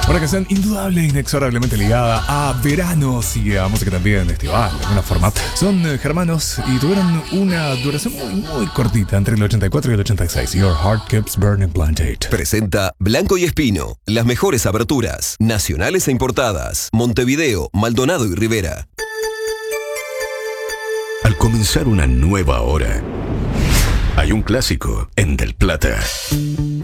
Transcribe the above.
Una canción indudable e inexorablemente ligada a veranos y a música también estival, de alguna forma. Son germanos y tuvieron una duración muy cortita, entre el 84 y el 86. Your Heart Keeps Burning Blind Date. Presenta Blanco y Espino, las mejores aberturas, nacionales e importadas, Montevideo, Maldonado y Rivera. Al comenzar una nueva hora, hay un clásico en Del Plata.